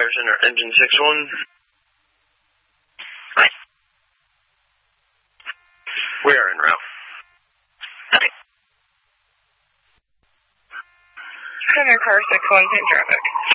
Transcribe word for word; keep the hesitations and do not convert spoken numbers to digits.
Fire Center, engine six one. We are en route. Center car six one, same traffic.